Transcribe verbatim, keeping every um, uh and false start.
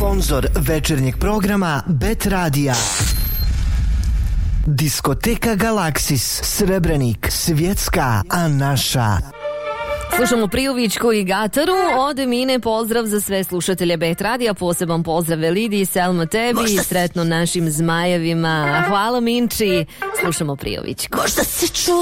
Sponzor večernjeg programa Bet Radija. Diskoteka Galaksis, Srebrenik, svjetska, a naša. Slušamo Prijovićku i Gataru. Od Mine pozdrav za sve slušatelje Bet Radija. Poseban pozdrav Elidi, Selma tebi i sretno našim zmajevima. Hvala Minči. Slušamo Prijovićku. Možda se čuje